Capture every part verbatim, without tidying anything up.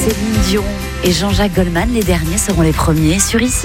Céline Dion et Jean-Jacques Goldman, les derniers seront les premiers sur Ici.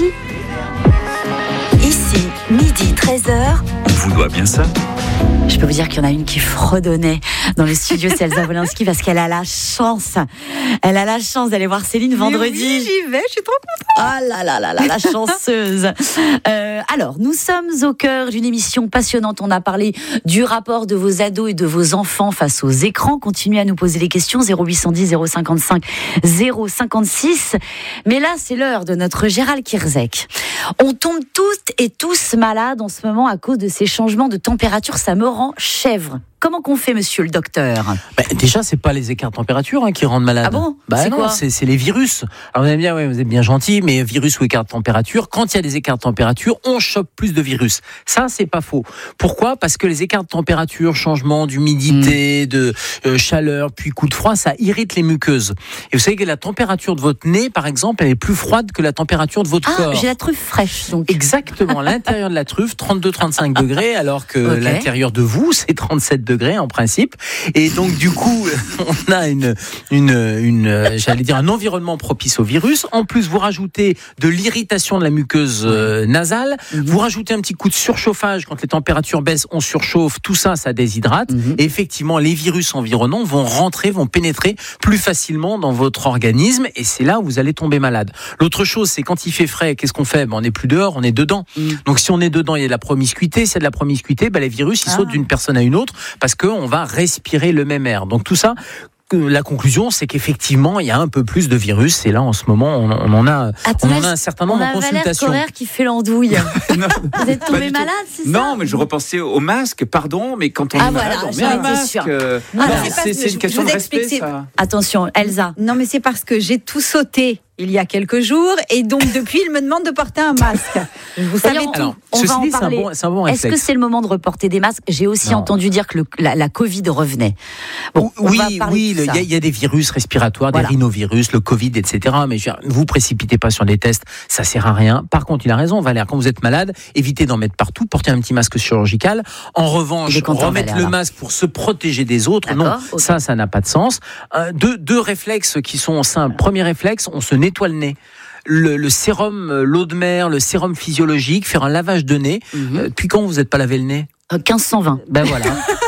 Ici, midi treize heures. On vous doit bien ça. Je peux vous dire qu'il y en a une qui fredonnait dans le studio, c'est Elsa Wolinski, parce qu'elle a la chance. Elle a la chance d'aller voir Céline vendredi. Oui, j'y vais, je suis trop contente. Ah là là là là, la chanceuse. Euh, alors, nous sommes au cœur d'une émission passionnante. On a parlé du rapport de vos ados et de vos enfants face aux écrans. Continuez à nous poser des questions, zéro huit cent dix, zéro cinquante-cinq, zéro cinquante-six. Mais là, c'est l'heure de notre Gérald Kierzek. On tombe toutes et tous malades en ce moment à cause de ces changements de température. Ça me rend chèvre. Comment qu'on fait, monsieur le docteur ? bah, Déjà, c'est pas les écarts de température hein, qui rendent malade. Ah bon ? bah, c'est non, quoi c'est, c'est les virus. Alors vous allez me dire, ouais, vous êtes bien gentil, mais virus ou écart de température, quand il y a des écarts de température, on chope plus de virus. Ça, c'est pas faux. Pourquoi ? Parce que les écarts de température, changement d'humidité, mmh. de euh, chaleur, puis coup de froid, ça irrite les muqueuses. Et vous savez que la température de votre nez, par exemple, elle est plus froide que la température de votre ah, corps. J'ai la truffe fraîche, donc. Exactement. L'intérieur de la truffe, trente-deux à trente-cinq degrés, alors que okay. l'intérieur de vous, c'est trente-sept degrés en principe. Et donc du coup, on a une, une, une, j'allais dire un environnement propice au virus. En plus, vous rajoutez de l'irritation de la muqueuse euh, nasale. Mm-hmm. Vous rajoutez un petit coup de surchauffage quand les températures baissent, on surchauffe. Tout ça, ça déshydrate. Mm-hmm. Et effectivement, les virus environnants vont rentrer, vont pénétrer plus facilement dans votre organisme. Et c'est là où vous allez tomber malade. L'autre chose, c'est quand il fait frais, qu'est-ce qu'on fait ? Ben, on n'est plus dehors, on est dedans. Mm. Donc si on est dedans, il y a de la promiscuité. S'il y a de la promiscuité, ben, les virus ils ah. sautent d'une personne à une autre parce qu'on va respirer le même air. Donc tout ça, la conclusion, c'est qu'effectivement, il y a un peu plus de virus. Et là, en ce moment, on, on en a, Attends, on en a un certain nombre en consultation. On a Valère Correr qui fait l'andouille. Vous êtes tombé malade, c'est ça ? Non, mais je repensais au masque. Pardon, mais quand on ah est voilà, malade, on met un masque. Euh... Non, ah, mais c'est, c'est une question de respect, ça. Attention, Elsa. Non, mais c'est parce que j'ai tout sauté il y a quelques jours et donc depuis il me demande de porter un masque. Vous savez tout. Alors, on va en dit, parler. C'est un bon, c'est un bon Est-ce que c'est le moment de reporter des masques ? J'ai aussi non. entendu dire que le, la, la Covid revenait. Bon, oui, on va oui, il y, y a des virus respiratoires, voilà. des rhinovirus, le Covid, et cetera. Mais je, vous précipitez pas sur des tests, ça sert à rien. Par contre, il a raison, Valère. Quand vous êtes malade, évitez d'en mettre partout. Portez un petit masque chirurgical. En revanche, remettre Valère, le masque pour se protéger des autres, D'accord, non, okay. ça, ça n'a pas de sens. Euh, deux, deux réflexes qui sont simples. Premier réflexe, on se nettoie le nez. Le, le sérum, l'eau de mer, le sérum physiologique, faire un lavage de nez. Mm-hmm. Euh, depuis quand vous n'êtes pas lavé le nez ? quinze cent vingt. Ben voilà.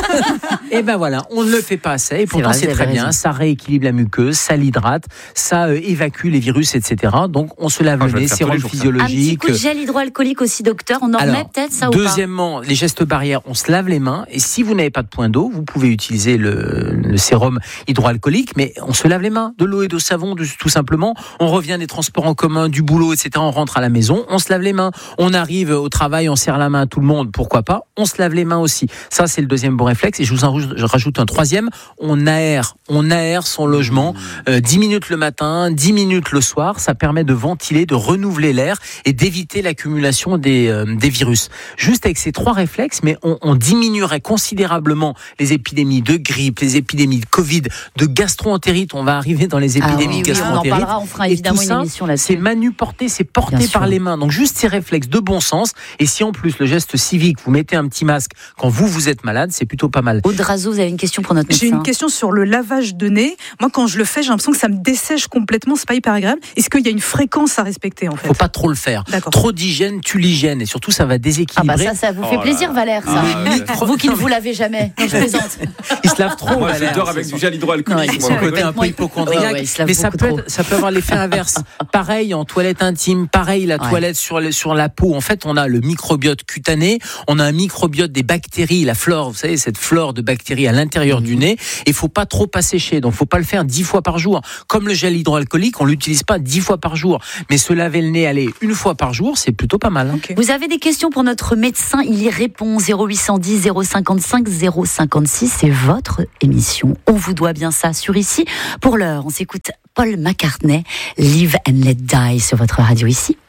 Et ben voilà, on ne le fait pas assez. Et pourtant, c'est, vrai, c'est très bien. Ça rééquilibre la muqueuse, ça l'hydrate, ça euh, évacue les virus, et cetera. Donc, on se lave ah, le nez, sérum physiologique. Un petit coup de gel hydroalcoolique aussi, docteur. On en Alors, remet peut-être ça ou deuxièmement, pas les gestes barrières, on se lave les mains. Et si vous n'avez pas de point d'eau, vous pouvez utiliser le, le sérum hydroalcoolique. Mais on se lave les mains, de l'eau et de savon, de, tout simplement. On revient des transports en commun, du boulot, et cetera. On rentre à la maison, on se lave les mains. On arrive au travail, on serre la main à tout le monde. Pourquoi pas ? On se lave les mains aussi. Ça, c'est le deuxième bon réflexe. Et je vous en je rajoute un troisième. On aère, on aère son logement. Euh, dix minutes le matin, dix minutes le soir. Ça permet de ventiler, de renouveler l'air et d'éviter l'accumulation des, euh, des virus. Juste avec ces trois réflexes, mais on, on diminuerait considérablement les épidémies de grippe, les épidémies de Covid, de gastro-entérite. On va arriver dans les épidémies ah oui, de gastro-entérite. Oui, on en parlera, on fera évidemment ça, une émission là-dessus. C'est manuporté, c'est porté Bien par sûr. les mains. Donc juste ces réflexes de bon sens. Et si en plus le geste civique, vous mettez un petit masque quand vous, vous êtes malade, c'est plutôt pas mal. Aude Razo, vous avez une question pour notre médecin ? J'ai une question sur le lavage de nez. Moi, quand je le fais, j'ai l'impression que ça me dessèche complètement. C'est pas hyper agréable. Est-ce qu'il y a une fréquence à respecter en fait ? Faut pas trop le faire. D'accord. Trop d'hygiène tue l'hygiène et surtout ça va déséquilibrer. Ah bah ça, ça vous fait oh plaisir, Valère, ça. Ah, ouais. Vous qui ne vous lavez jamais. Non, je plaisante. Il se lave trop. Moi, je dors avec du gel hydroalcoolique. Son côté un peu hypochondriaque. Ouais, ouais, mais ça peut, être, ça peut avoir l'effet inverse. Pareil en toilette intime. Pareil la ouais. toilette sur, le, sur la peau. En fait, on a le microbiote cutané. On a un microbiote des bactéries, la flore. Vous savez, cette flore de bactéries à l'intérieur mmh. du nez. Et il faut pas trop assécher. Donc, faut pas le faire dix fois par jour. Comme le gel hydroalcoolique, on l'utilise pas dix fois par jour. Mais se laver le nez, allez, une fois par jour, c'est plutôt pas mal. Hein. Okay. Vous avez des questions pour notre médecin, il y répond. zéro huit cent dix, zéro cinquante-cinq, zéro cinquante-six. C'est votre émission. On vous doit bien ça sur Ici. Pour l'heure, on s'écoute Paul McCartney, Live and Let Die sur votre radio Ici.